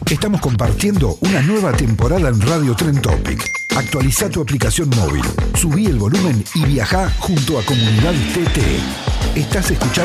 Estamos compartiendo una nueva temporada en Radio Trend Topic. Actualiza tu aplicación móvil, subí el volumen y viajá junto a Comunidad TT. Estás escuchando